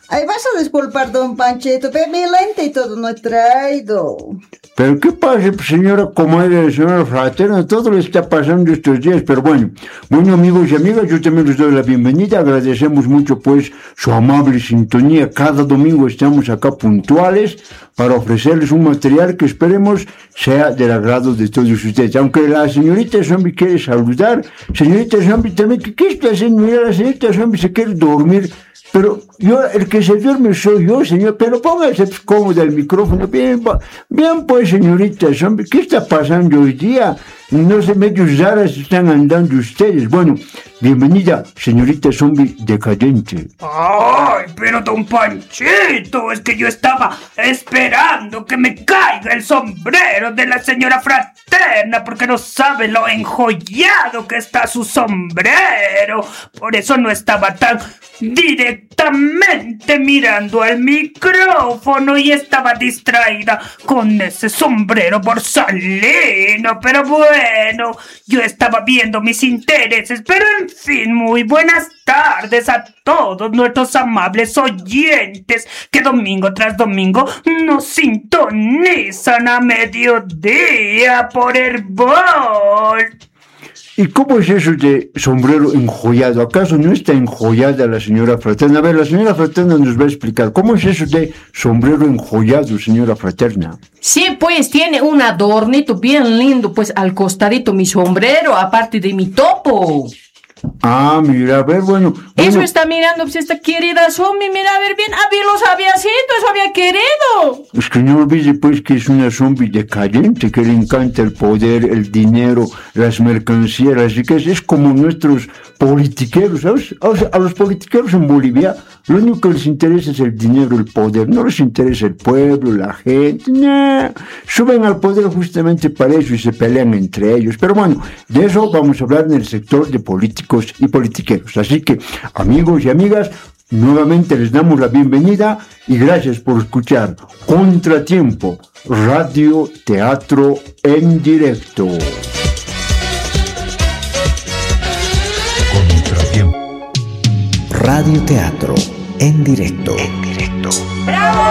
Ay, vas a disculpar, don Panchito, pero mi lente y todo no he traído. Pero qué pasa, señora comadre, señora fraterna, todo le está pasando estos días, pero bueno, amigos y amigas, yo también les doy la bienvenida, agradecemos mucho pues su amable sintonía, cada domingo estamos acá puntuales para ofrecerles un material que esperemos sea del agrado de todos ustedes, aunque la señorita Zombie quiere saludar, señorita Zombie también, ¿qué está haciendo? Mira, la señorita Zombie se quiere dormir. Pero el que se duerme soy yo, señor, pero póngase pues, cómodo el micrófono. Bien, pues, señorita Zombie, ¿qué está pasando hoy día? No sé, medios raras están andando ustedes. Bueno, bienvenida, señorita Zombie decadente. ¡Ay, pero don Panchito! Es que yo estaba esperando que me caiga el sombrero de la señora fraterna, porque no sabe lo enjollado que está su sombrero. Por eso no estaba tan directamente mirando al micrófono y estaba distraída con ese sombrero borsalino. Pero bueno, yo estaba viendo mis intereses, pero en fin, muy buenas tardes a todos nuestros amables oyentes que domingo tras domingo nos sintonizan a mediodía por Herbol. ¿Y cómo es eso de sombrero enjollado? ¿Acaso no está enjollada la señora fraterna? A ver, la señora fraterna nos va a explicar. ¿Cómo es eso de sombrero enjollado, señora fraterna? Sí, pues tiene un adornito bien lindo, pues al costadito mi sombrero, aparte de mi topo. Ah, mira, a ver, bueno. Eso está mirando, pues esta querida zombie, mira, a ver bien, lo sabía haciendo, eso había querido. Es que no olvide pues que es una zombie decadente, que le encanta el poder, el dinero, las mercancías, las riquezas, es como nuestros politiqueros, ¿sabes? A los politiqueros en Bolivia, lo único que les interesa es el dinero, el poder, no les interesa el pueblo, la gente, no. Suben al poder justamente para eso y se pelean entre ellos. Pero bueno, de eso vamos a hablar en el sector de políticos y politiqueros. Así que, amigos y amigas, nuevamente les damos la bienvenida y gracias por escuchar Contratiempo, radio teatro en directo. Contratiempo. Radio teatro en directo. ¡Bravo!